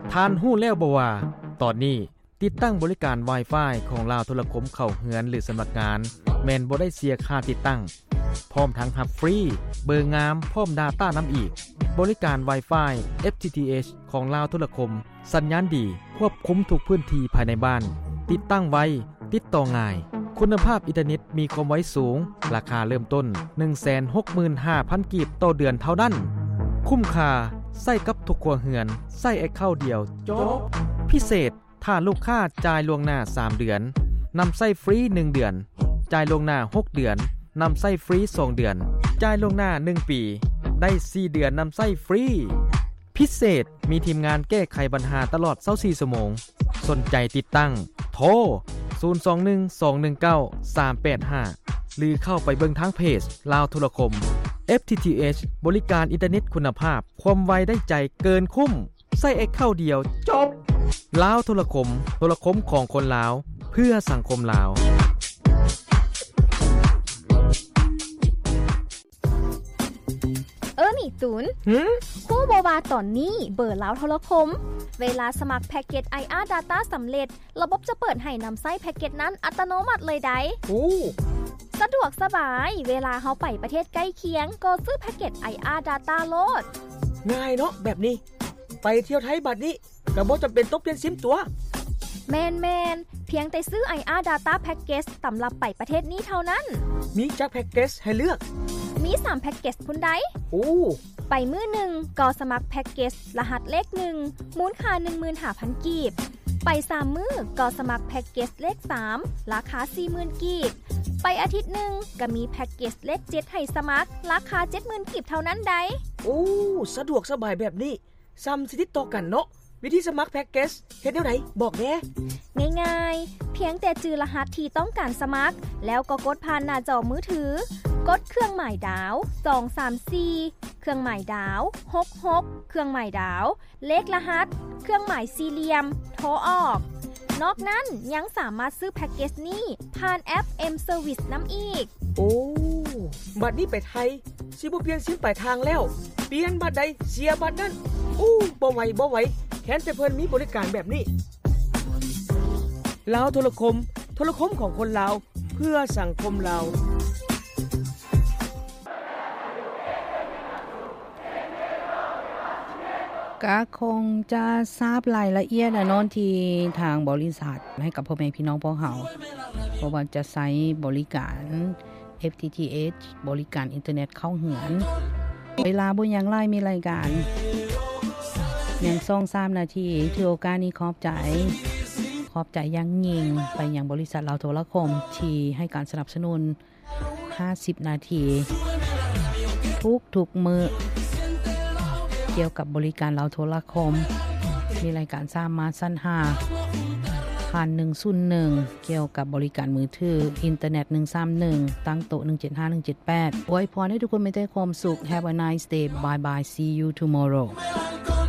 ท่านฮู้แล้วบ่ว่าตอนนี้ติดตั้งบริการ Wi-Fi ของลาวโทรคมเข้าเฮือนหรือสมัครงานแม่นบ่ได้เสียค่าติดตั้งพร้อมทั้งรับฟรีเบอร์งามพร้อม Data นำอีกบริการ Wi-Fi FTTH ของลาวโทรคมสัญญาณดีควบคุมทุกพื้นที่ภายในบ้านติดตั้งไวติดต่อง่ายคุณภาพอินเทอร์เน็ตมีความไวสูงราคาเริ่มต้น 165,000 กีบต่อเดือนเท่านั้นคุ้มค่าใช้กับทุกครัวเรือนใช้แอคเคาท์เดียวจบพิเศษถ้าลูกค้าจ่ายล่วงหน้า3เดือนนำใช้ฟรี1เดือนจ่ายล่วงหน้า6เดือนนำใช้ฟรี2เดือนจ่ายล่วงหน้า1ปีได้4เดือนนำใช้ฟรีพิเศษมีทีมงานแก้ไขปัญหาตลอด24ชั่วโมงสนใจติดตั้งโทร021-219-385หรือเข้าไปเบิ่งทางเพจลาวโทรคม FTTH บริการอินเทอร์เน็ตคุณภาพความไวได้ใจเกินคุ้มใช้แอคเคาท์เดียวจบลาวโทรคมโทรคมของคนลาวเพื่อสังคมลาวนี่ตูนฮู้บ่ว่าตอนนี้เบอร์ลาวโทรคมเวลาสมัครแพ็กเกจ IR Data สำเร็จระบบจะเปิดให้นำใช้แพ็กเกจนั้นอัตโนมัติเลยได้สะดวกสบายเวลาเฮาไปประเทศใกล้เคียงก็ซื้อแพ็กเกจ IR Data โลดง่ายเนาะแบบนี้ไปเที่ยวไทยบัดนี้ก็บ่จำเป็นต้องเปลี่ยนซิมตัวแม่นเพียงแต่ซื้อ IR Data Package สำหรับไปประเทศนี้เท่านั้นมีจักแพ็กเกจให้เลือกมี3แพ็กเกจพุ่นใดไปมื้อหนึ่งก็สมัครแพ็กเกจรหัสเลข1มูลค่า 15,000 กีบไป3มื้อก็สมัครแพ็กเกจเลข3ราคา 40,000 กีบไปอาทิตย์นึงก็มีแพ็กเกจเลข7ให้สมัครราคา 70,000 กีบเท่านั้นได้สะดวกสบายแบบนี้ซ้ำสิติดต่อกันเนาะวิธีสมัครแพ็กเกจเฮ็ดแนวใดบอกแน่ง่ายๆเพียงแต่จื่อรหัสที่ต้องการสมัครแล้วก็กดผ่านหน้าจอมือถือกดเครื่องหมายดาว234เครื่องหมายดาว66เครื่องหมายดาวเลขรหัสเครื่องหมายสี่เหลี่ยมโทรออกนอกนั้นยังสามารถซื้อแพ็กเกจนี้ผ่านแอป M Service นำอีกบัดนี้ไปไทยสิบ่เปลี่ยนซิมปลายทางแล้วเปลี่ยนบัดใดเสียบัดนั้นบ่ไหวแค่แต่เพิ่นมีบริการแบบนี้ลาวโทรคมของคนลาวเพื่อสังคมลาวก็คงจะทราบรายละเอียดนอนที่ทางบริษัทให้กับพ่อแม่พี่น้องพวกเราเพราะว่าจะใช้บริการ FTTH บริการอินเทอร์เน็ตเข้าเหือนเวลาบ่อย่างไรมีรายการยัง 2-3 นาทีถือโอกาสนี้ขอบใจอย่างยิ่งไปยังบริษัทลาวโทรคมที่ให้การสนับสนุน50นาทีทุกมื้อเกี่ยวกับบริการลาวโทรคมมีรายการ3มาสั้น5ผ่าน101เกี่ยวกับบริการมือถืออินเทอร์เน็ต131ตั้งโต๊ะ175-178อวยพรให้ทุกคนมีแต่ความสุข Have a nice day bye bye see you tomorrow